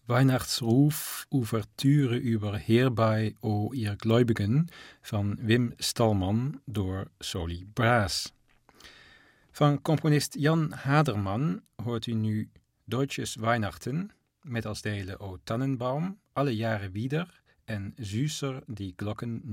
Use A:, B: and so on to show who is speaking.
A: Weihnachtsruf, Ouvertüre über Herbei, o ihr Gläubigen van Wim Stalman door Soli Braas. Van componist Jan Haderman hoort u nu Deutsches Weihnachten met als delen O Tannenbaum, Alle Jahre wieder en Süßer die Glocken